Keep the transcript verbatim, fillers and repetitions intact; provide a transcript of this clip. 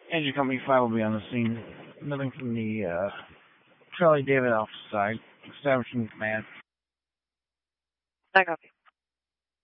Engine Company five will be on the scene. Nothing from the uh, Charlie David Alpha side. Establishing command. I copy.